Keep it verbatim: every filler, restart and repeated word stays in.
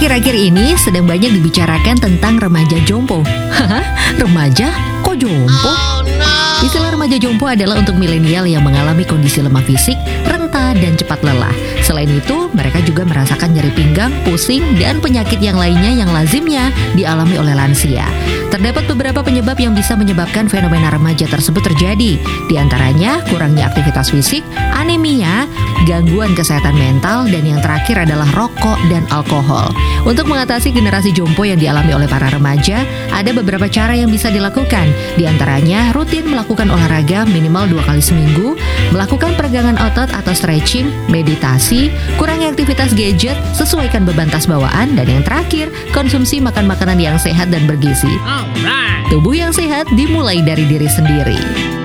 Akhir-akhir ini sedang banyak dibicarakan tentang remaja jompo. Hah? Remaja? Kok jompo? Istilah remaja jompo adalah untuk milenial yang mengalami kondisi lemah fisik, renta, dan cepat lelah. Selain itu, mereka juga merasakan nyeri pinggang, pusing, dan penyakit yang lainnya yang lazimnya dialami oleh lansia. Terdapat beberapa penyebab yang bisa menyebabkan fenomena remaja tersebut terjadi. Di antaranya, kurangnya aktivitas fisik, anemia, gangguan kesehatan mental, dan yang terakhir adalah rokok dan alkohol. Untuk mengatasi generasi jompo yang dialami oleh para remaja, ada beberapa cara yang bisa dilakukan. Di antaranya, rutin melakukan olahraga minimal dua kali seminggu, melakukan peregangan otot atau stretching, meditasi, kurangi aktivitas gadget, sesuaikan beban tas bawaan, dan yang terakhir, konsumsi makan makanan yang sehat dan bergizi. Tubuh yang sehat dimulai dari diri sendiri.